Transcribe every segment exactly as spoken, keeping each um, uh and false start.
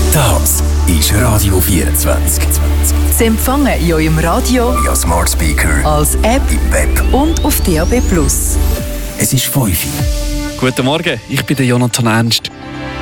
Das ist Radio vierundzwanzig. Sie empfangen in eurem Radio, via Smart Speaker, als App im Web und auf D A B plus. Es ist fünf Uhr. Guten Morgen, ich bin der Jonathan Ernst.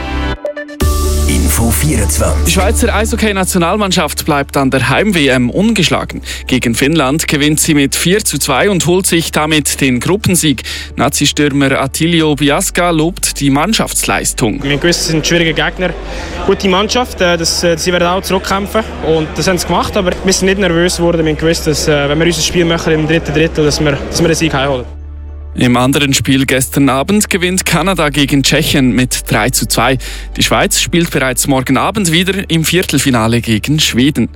Info Die vierundzwanzig. Schweizer Eishockey-Nationalmannschaft bleibt an der Heim-W M ungeschlagen. Gegen Finnland gewinnt sie mit vier zu zwei und holt sich damit den Gruppensieg. Nazi-Stürmer Attilio Biasca lobt die Mannschaftsleistung. Wir wissen, es sind schwierige Gegner, gute Mannschaft, äh, das, äh, sie werden auch zurückkämpfen und das haben sie gemacht, aber wir sind nicht nervös geworden. Wir wissen, dass äh, wenn wir unser Spiel machen im dritten Drittel, dass wir, dass wir den Sieg heimholen. Im anderen Spiel gestern Abend gewinnt Kanada gegen Tschechien mit drei zu zwei. Die Schweiz spielt bereits morgen Abend wieder im Viertelfinale gegen Schweden.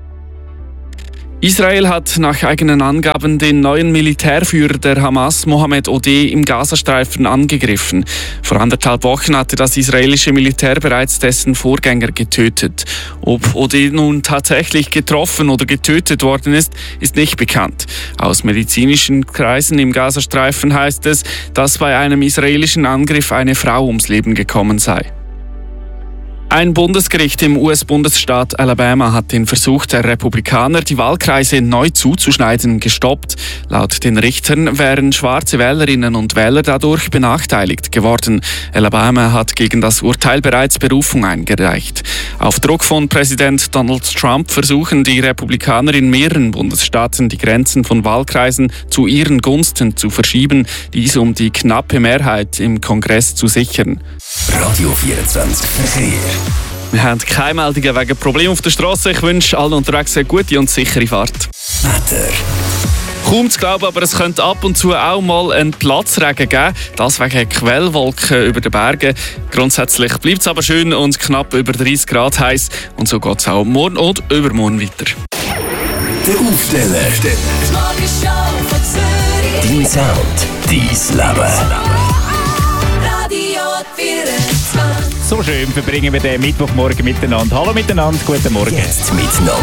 Israel hat nach eigenen Angaben den neuen Militärführer der Hamas, Mohammed Odeh, im Gazastreifen angegriffen. Vor anderthalb Wochen hatte das israelische Militär bereits dessen Vorgänger getötet. Ob Odeh nun tatsächlich getroffen oder getötet worden ist, ist nicht bekannt. Aus medizinischen Kreisen im Gazastreifen heißt es, dass bei einem israelischen Angriff eine Frau ums Leben gekommen sei. Ein Bundesgericht im U S-Bundesstaat Alabama hat den Versuch der Republikaner, die Wahlkreise neu zuzuschneiden, gestoppt. Laut den Richtern wären schwarze Wählerinnen und Wähler dadurch benachteiligt geworden. Alabama hat gegen das Urteil bereits Berufung eingereicht. Auf Druck von Präsident Donald Trump versuchen die Republikaner in mehreren Bundesstaaten die Grenzen von Wahlkreisen zu ihren Gunsten zu verschieben, dies um die knappe Mehrheit im Kongress zu sichern. Radio vierundzwanzig Verkehr. Wir haben keine Meldungen wegen Problemen auf der Straße. Ich wünsche allen unterwegs eine gute und sichere Fahrt. Wetter. Kaum zu glauben, aber es könnte ab und zu auch mal einen Platzregen geben. Das wegen Quellwolken über den Bergen. Grundsätzlich bleibt es aber schön und knapp über dreißig Grad heiß. Und so geht es auch morgen und übermorgen weiter. Der Aufsteller. Dein Sound. Dein Leben. So schön verbringen wir den Mittwochmorgen miteinander. Hallo miteinander, guten Morgen. Jetzt mit